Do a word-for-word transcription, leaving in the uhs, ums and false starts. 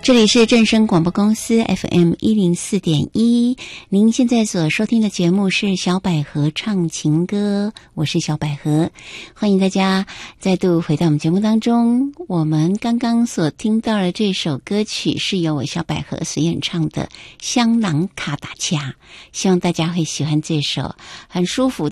这里是正声广播公司 F M 一零四点一，您现在所收听的节目是小百合唱情歌，我是小百合，欢迎大家再度回到我们节目当中。我们刚刚所听到的这首歌曲是由我小百合所演唱的《香囊卡达恰》，希望大家会喜欢这首很舒服